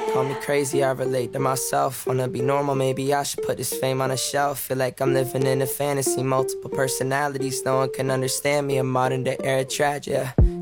Call me crazy, I relate to myself. Wanna be normal, maybe I should put this fame on a shelf. Feel like I'm living in a fantasy, multiple personalities. No one can understand me, a modern day era tragedy.